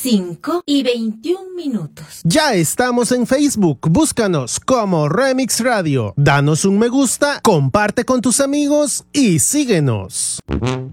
5:21. Ya estamos en Facebook, búscanos como Remix Radio. Danos un me gusta, comparte con tus amigos y síguenos.